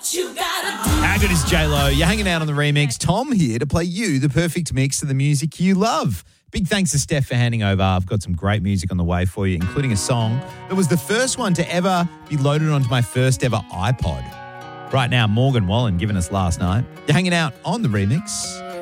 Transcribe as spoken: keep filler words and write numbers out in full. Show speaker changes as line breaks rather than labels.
How good is J-Lo? You're hanging out on the remix. Tom here to play you the perfect mix of the music you love. Big thanks to Steph for handing over. I've got some great music on the way for you, including a song that was the first one to ever be loaded onto my first ever iPod. Right now, Morgan Wallen giving us Last Night. You're hanging out on the remix.